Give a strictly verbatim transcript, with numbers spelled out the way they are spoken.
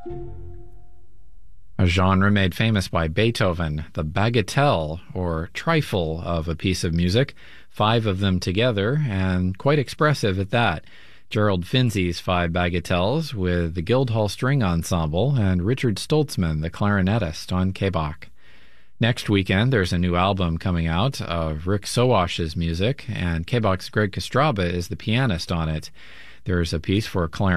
A genre made famous by Beethoven, the bagatelle, or trifle of a piece of music, five of them together, and quite expressive at that. Gerald Finzi's five bagatelles with the Guildhall String Ensemble and Richard Stoltzman, the clarinetist, on K B A C. Next weekend, there's a new album coming out of Rick Sowash's music, and K B A C's Greg Kostraba is the pianist on it. There's a piece for clarinet